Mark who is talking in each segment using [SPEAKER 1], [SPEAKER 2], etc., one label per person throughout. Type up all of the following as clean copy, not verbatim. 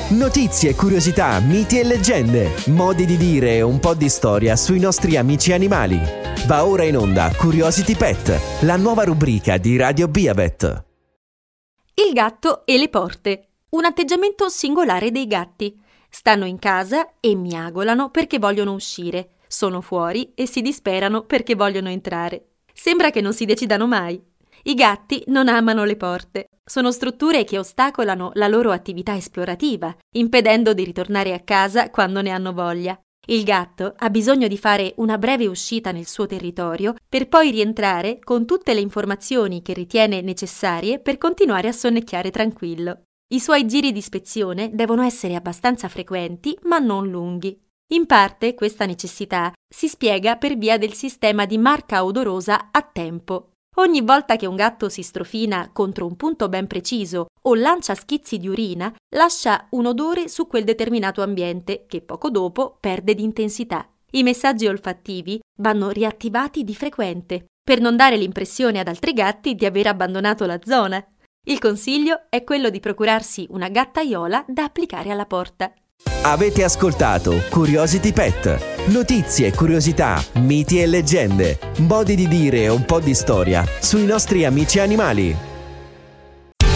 [SPEAKER 1] Notizie, curiosità, miti e leggende, modi di dire e un po' di storia sui nostri amici animali. Va ora in onda Curiosity Pet, la nuova rubrica di Radio Beavet.
[SPEAKER 2] Il gatto e le porte. Un atteggiamento singolare dei gatti. Stanno in casa e miagolano perché vogliono uscire. Sono fuori e si disperano perché vogliono entrare. Sembra che non si decidano mai. I gatti non amano le porte. Sono strutture che ostacolano la loro attività esplorativa, impedendo di ritornare a casa quando ne hanno voglia. Il gatto ha bisogno di fare una breve uscita nel suo territorio per poi rientrare con tutte le informazioni che ritiene necessarie per continuare a sonnecchiare tranquillo. I suoi giri di ispezione devono essere abbastanza frequenti, ma non lunghi. In parte questa necessità si spiega per via del sistema di marca odorosa a tempo. Ogni volta che un gatto si strofina contro un punto ben preciso o lancia schizzi di urina, lascia un odore su quel determinato ambiente che poco dopo perde di intensità. I messaggi olfattivi vanno riattivati di frequente per non dare l'impressione ad altri gatti di aver abbandonato la zona. Il consiglio è quello di procurarsi una gattaiola da applicare alla porta.
[SPEAKER 1] Avete ascoltato Curiosity Pet. Notizie, curiosità, miti e leggende, modi di dire e un po' di storia sui nostri amici animali.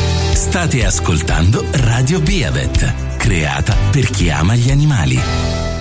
[SPEAKER 3] State ascoltando Radio Beavet, creata per chi ama gli animali.